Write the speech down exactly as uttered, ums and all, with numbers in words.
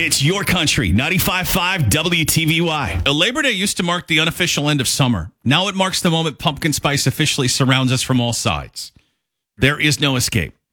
It's your country, ninety-five point five W T V Y. A Labor Day used to mark the unofficial end of summer. Now it marks the moment pumpkin spice officially surrounds us from all sides. There is no escape.